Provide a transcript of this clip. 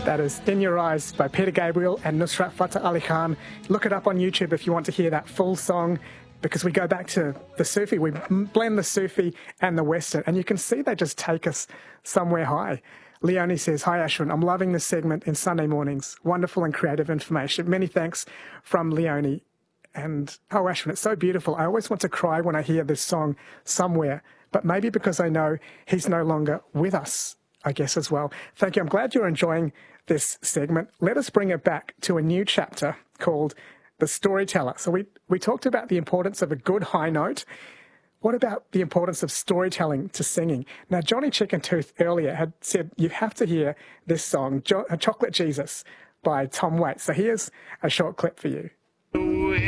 That is In Your Eyes by Peter Gabriel and Nusrat Fateh Ali Khan. Look it up on YouTube if you want to hear that full song, because we go back to the Sufi. We blend the Sufi and the Western, and you can see they just take us somewhere high. Leonie says, "Hi Ashwin, I'm loving this segment in Sunday mornings. Wonderful and creative information." Many thanks from Leonie. And, oh Ashwin, it's so beautiful. I always want to cry when I hear this song somewhere, but maybe because I know he's no longer with us, I guess, as well. Thank you. I'm glad you're enjoying this segment. Let us bring it back to a new chapter called The Storyteller. So we talked about the importance of a good high note. What about the importance of storytelling to singing? Now, Johnny Chicken Tooth earlier had said you have to hear this song, Chocolate Jesus by Tom Waits. So here's a short clip for you.